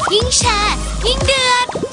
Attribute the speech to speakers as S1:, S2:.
S1: ยิ่งแชร์ยิ่งเดือด